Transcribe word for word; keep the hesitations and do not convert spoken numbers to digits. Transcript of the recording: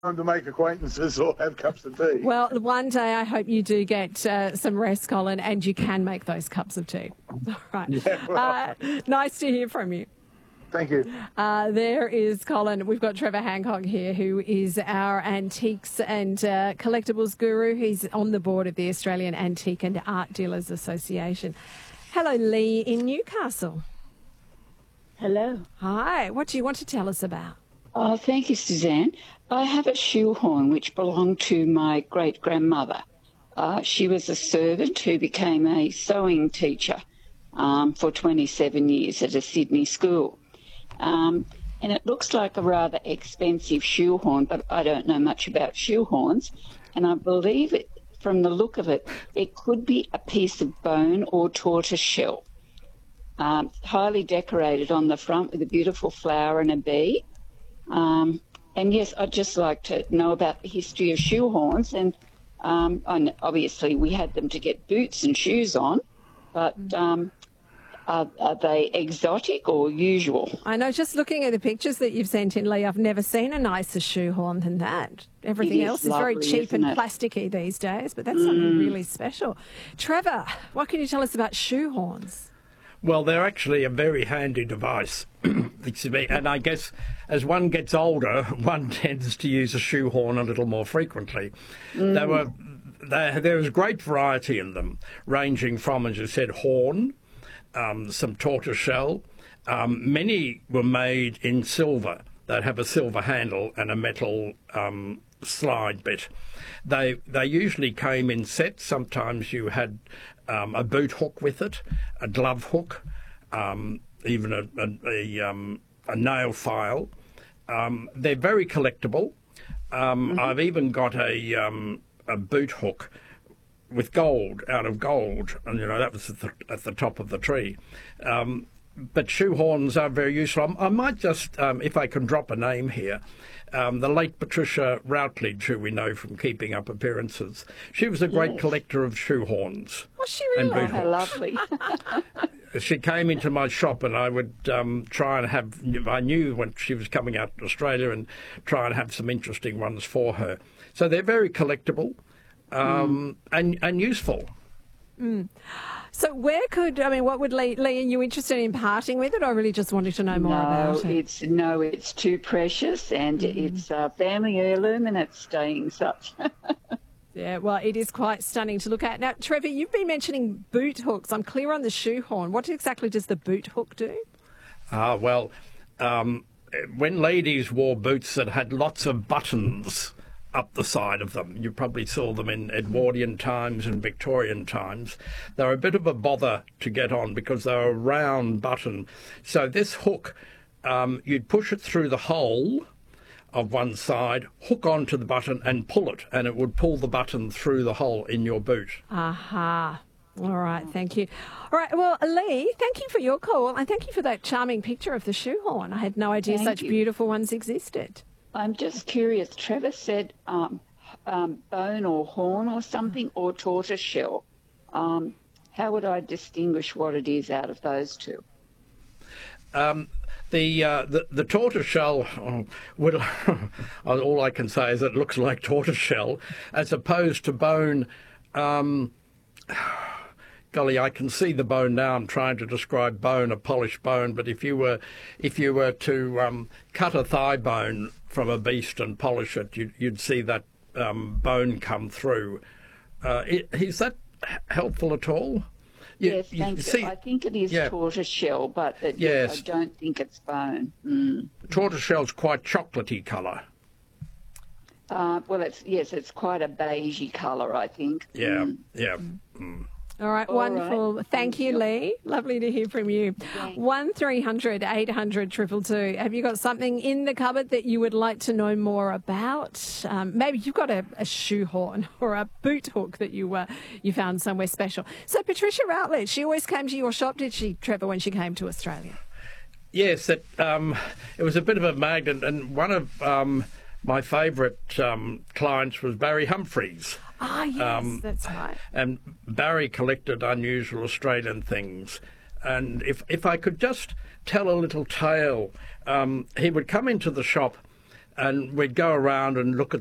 time to make acquaintances or have cups of tea. Well, one day I hope you do get uh, some rest, Colin, and you can make those cups of tea. All right. Yeah, well, uh, nice to hear from you. Thank you. Uh, there is Colin. We've got Trevor Hancock here, who is our antiques and uh, collectibles guru. He's on the board of the Australian Antique and Art Dealers Association. Hello, Lee in Newcastle. Hello. Hi. What do you want to tell us about? Oh, thank you, Suzanne. I have a shoehorn which belonged to my great-grandmother. Uh, she was a servant who became a sewing teacher um, for twenty-seven years at a Sydney school. Um, and it looks like a rather expensive shoehorn, but I don't know much about shoehorns. And I believe it, from the look of it, it could be a piece of bone or tortoise shell. Um, highly decorated on the front with a beautiful flower and a bee. Um, and yes, I'd just like to know about the history of shoehorns. And, um, and obviously we had them to get boots and shoes on, but um, are, are they exotic or usual? I know, just looking at the pictures that you've sent in, Lee, I've never seen a nicer shoehorn than that. Everything It is else is lovely, very cheap and isn't it? plasticky these days, but that's something really special. Trevor, what can you tell us about shoehorns? Well, they're actually a very handy device. And I guess as one gets older, one tends to use a shoehorn a little more frequently. Mm. They were, they, there was great variety in them, ranging from, as you said, horn, um, some tortoiseshell. Um, many were made in silver. They'd have a silver handle and a metal um, slide bit. They they usually came in sets. Sometimes you had um, a boot hook with it, a glove hook, um, even a, a, a, um, a nail file. Um, they're very collectible. Um, mm-hmm. I've even got a um, a boot hook with gold, out of gold, and you know that was at the, at the top of the tree. Um, but shoehorns are very useful. I might just, um, if I can drop a name here, um, the late Patricia Routledge, who we know from Keeping Up Appearances. She was a great Yes. collector of shoehorns. Was she really? And boot How hooks. lovely. She came into my shop and I would um, try and have, I knew when she was coming out to Australia and try and have some interesting ones for her. So they're very collectible um, mm. and, and useful. Mm. So where could, I mean, what would Lee, Lee, are you interested in parting with it, or really just wanting to know more no, about it? It's, no, it's too precious, and mm. it's a family heirloom, and it's staying such. Yeah, well, it is quite stunning to look at. Now, Trevor, you've been mentioning boot hooks. I'm clear on the shoehorn. What exactly does the boot hook do? Ah, well, um, when ladies wore boots that had lots of buttons up the side of them, you probably saw them in Edwardian times and Victorian times, they were a bit of a bother to get on because they were a round button. So this hook, um, you'd push it through the hole of one side, hook onto the button and pull it, and it would pull the button through the hole in your boot. Aha. All right, thank you. All right, well, Lee, thank you for your call, and thank you for that charming picture of the shoehorn. I had no idea Thank such you. beautiful ones existed. I'm just curious. Trevor said um, um, bone or horn or something, or tortoise shell. Um, how would I distinguish what it is out of those two? Um, the, uh, the the tortoiseshell, oh, would, all I can say is it looks like tortoiseshell, as opposed to bone. Um, golly, I can see the bone now. I'm trying to describe bone, a polished bone. But if you were, if you were to um, cut a thigh bone from a beast and polish it, you'd, you'd see that um, bone come through. Uh, is that helpful at all? You, yes, thank you. See, I think it is yeah. tortoise shell, but it, Yes. I don't think it's bone. Mm. Tortoiseshell's quite chocolatey colour. Uh, well, it's yes, it's quite a beigey colour, I think. Yeah, Mm. yeah. Mm. All right, All wonderful. right. Thank Thank you, you. Lee. Lovely to hear from you. Thanks. One three hundred eight hundred two two two. Have you got something in the cupboard that you would like to know more about? Um, maybe you've got a, a shoehorn or a boot hook that you uh, you found somewhere special. So Patricia Routledge, she always came to your shop, did she, Trevor, when she came to Australia? Yes, it, um, it was a bit of a magnet, and one of um, my favourite um, clients was Barry Humphries. Ah, yes, Um, that's right. And Barry collected unusual Australian things. And if if I could just tell a little tale, um, he would come into the shop and we'd go around and look at